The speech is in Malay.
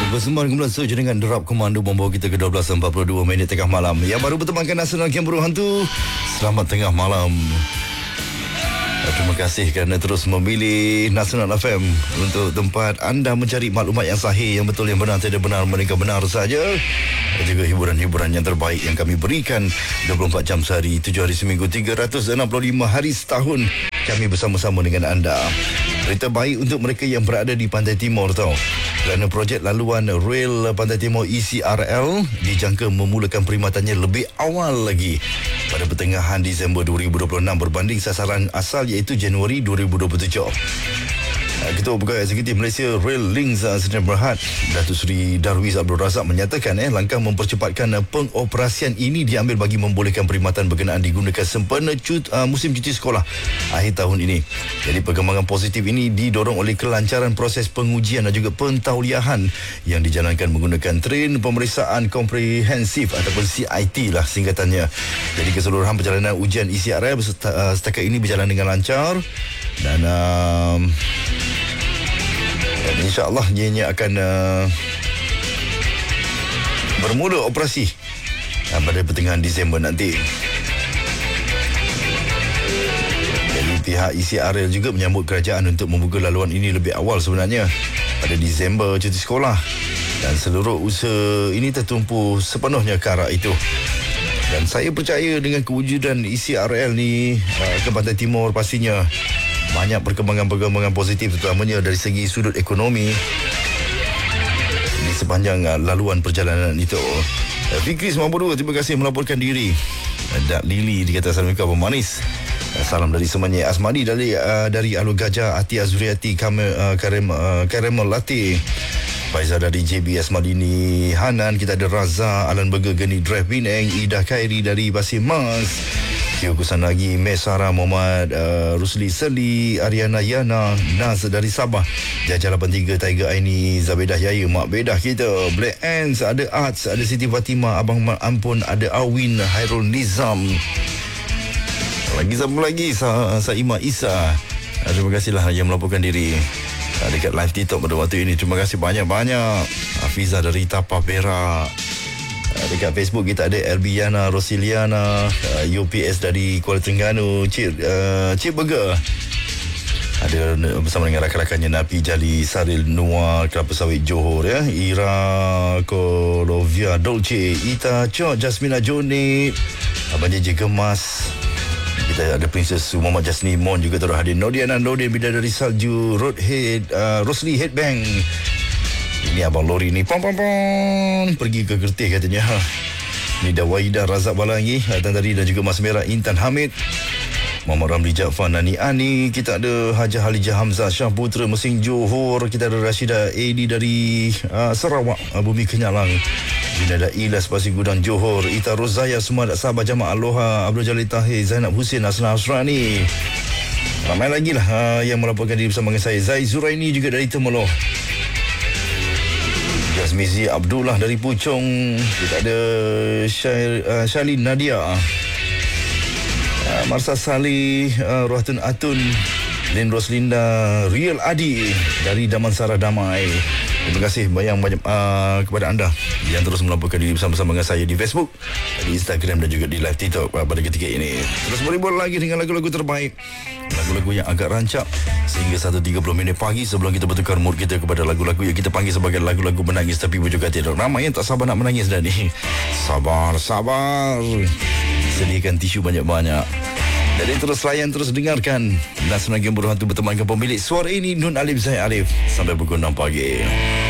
Bersembang kemudian search dengan derap komando membawa kita ke 12.42 minit tengah malam. Yang baru bertemankan Nasional Camp Buruh Hantu, selamat tengah malam. Terima kasih kerana terus memilih Nasional FM untuk tempat anda mencari maklumat yang sahih, yang betul, yang benar, tidak benar, melainkan benar saja. Dan juga hiburan-hiburan yang terbaik yang kami berikan 24 jam sehari, 7 hari seminggu, 365 hari setahun. Kami bersama-sama dengan anda. Berita baik untuk mereka yang berada di Pantai Timur tau. Kerana projek laluan Rail Pantai Timur ECRL dijangka memulakan perkhidmatannya lebih awal lagi pada pertengahan Disember 2026 berbanding sasaran asal iaitu Januari 2027. Ketua Pegawai Eksekutif Malaysia Rail Links Sdn Bhd Datuk Seri Darwiz Abdul Razak menyatakan langkah mempercepatkan pengoperasian ini diambil bagi membolehkan perkhidmatan berkenaan digunakan sempena musim cuti sekolah akhir tahun ini. Jadi perkembangan positif ini didorong oleh kelancaran proses pengujian dan juga pentauliahan yang dijalankan menggunakan train pemeriksaan komprehensif ataupun CIT lah singkatannya. Jadi keseluruhan perjalanan ujian ECRL setakat ini berjalan dengan lancar dan insya-Allah ianya akan bermula operasi pada pertengahan Disember nanti. Jadi pihak ECRL juga menyambut kerajaan untuk membuka laluan ini lebih awal sebenarnya pada Disember cuti sekolah, dan seluruh usaha ini tertumpu sepenuhnya ke arah itu. Dan saya percaya dengan kewujudan ECRL ni ke Pantai Timur pastinya banyak perkembangan-perkembangan positif, terutamanya dari segi sudut ekonomi di sepanjang laluan perjalanan itu. Fikri 92, terima kasih melaporkan diri. Dak Lili dikata Assalamualaikum Abang Manis. Salam dari Semanyai Asmadi dari Alur Gajah, Ati Azuriati Karamel Latte, Faizal dari JB Asmadini Hanan. Kita ada Raza Alan Burger Geni Drive Penang, Ida Khairi dari Pasir Mas, Kusan lagi Mesara Muhammad Rusli Seli, Ariana Yana Naz dari Sabah, Jajah 83 Tiger Aini, Zabedah Yaya, Mak Bedah kita, Black Ants, ada Arts, ada Siti Fatimah, Abang Ampun, ada Awin, Hairul Nizam, lagi siapa lagi, Saimah Isa. Terima kasihlah yang melaporkan diri dekat live TikTok pada waktu ini. Terima kasih banyak-banyak. Hafiza dari Tapah Perak. Dekat Facebook kita ada Elbiana Rosiliana, UPS dari Kuala Terengganu, Cik Burger. Ada bersama dengan rakan-rakannya Napi Jali, Saril Noah, Kelapa Sawit Johor ya, Ira Kolovia Dolce, Ita Chok, Jasmina Jonit, Abang JJ Gemas. Kita ada Princess Muhammad Jasni Mon juga turut hadir. Nodiana Nodin Bidadari Salju, Roadhead, Rosli Headbang. Ini Abang Lori ni pom pergi ke Kertih katanya. Ni Dawaida Razak Balangi, Tan Tadi dan juga Mas Merah Intan Hamid, Muhammad Ramli Jaafar, Nani Ani. Kita ada Hajah Halijah Hamzah Syah Putra Mesing Johor. Kita ada Rashida Edi dari Sarawak, Bumi Kenyalang. Junada Ilas Pasir Gudang Johor, Ita Rozaya Sumadak Sabah Jamaah Aloha, Abdul Jalil Tahir, Zainab Hussein Aslan Asrani. Ramai lagi lah yang melaporkan diri bersama dengan saya. Zai Zuraini juga dari Temeloh, Jasmizi Abdullah dari Puchong. Kita ada Shalin Nadia, Marsa Salih, Ruhatun Atun, Lin Roslinda, Riel Adi dari Damansara Damai. Terima kasih banyak kepada anda yang terus melaporkan diri bersama-sama dengan saya di Facebook, di Instagram dan juga di live TikTok pada ketika ini. Terus berhibur lagi dengan lagu-lagu terbaik, lagu-lagu yang agak rancak sehingga 1.30 minit pagi sebelum kita bertukar mood kita kepada lagu-lagu yang kita panggil sebagai lagu-lagu menangis tapi juga tidak. Ramai yang tak sabar nak menangis dah ni. Sabar. Sediakan tisu banyak-banyak. Jadi terus layan, terus dengarkan Nasional Camp Buruh Hantu bertemankan pemilik suara ini, Nun Alif Zahid Alif, sampai pukul 6 pagi.